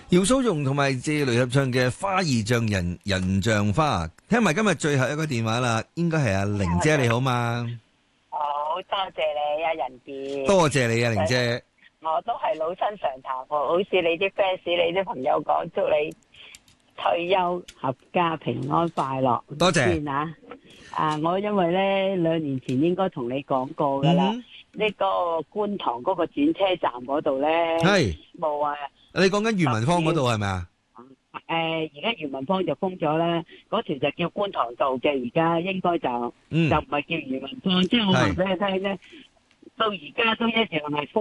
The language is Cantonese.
姚蘇蓉同埋謝雷合唱嘅《花兒像人像花》，聽埋今日最後一個電話啦，應該係阿玲姐，你好嘛？ 好多謝你啊，仁傑。 多謝你啊，玲姐。 我都係老生常談，好似你啲 fans、你啲朋友講，祝你退休合家平安快樂。 多謝先啊！我因為咧2年前應該同你講過噶啦，呢個觀塘嗰個轉車站嗰度咧， 係冇啊。 你講緊裕民坊嗰度係咪啊？ 而家裕民坊就封咗啦，嗰條就叫觀塘道嘅，而家應該就唔係叫裕民坊，即係我話俾你聽咧，到而家都一樣係封。